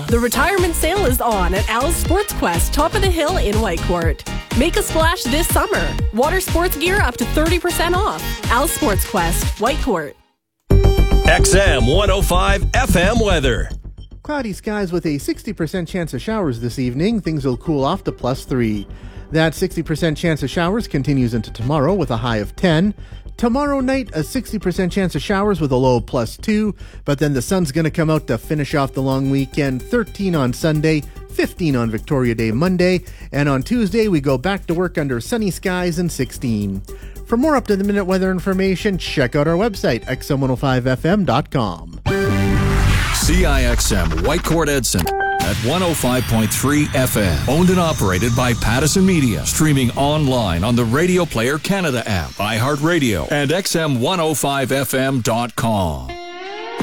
The retirement sale is on at Al's Sports Quest, top of the hill in Whitecourt. Make a splash this summer. Water sports gear up to 30% off. Al's Sports Quest, Whitecourt. XM 105 FM weather. Cloudy skies with a 60% chance of showers this evening. Things will cool off to +3. That 60% chance of showers continues into tomorrow with a high of 10. Tomorrow night, a 60% chance of showers with a low of +2. But then the sun's going to come out to finish off the long weekend. 13 on Sunday, 15 on Victoria Day Monday. And on Tuesday, we go back to work under sunny skies and 16. For more up-to-the-minute weather information, check out our website, xm105fm.com. CIXM Whitecourt Edson at 105.3 FM. Owned and operated by Pattison Media. Streaming online on the Radio Player Canada app, iHeartRadio, and xm105fm.com.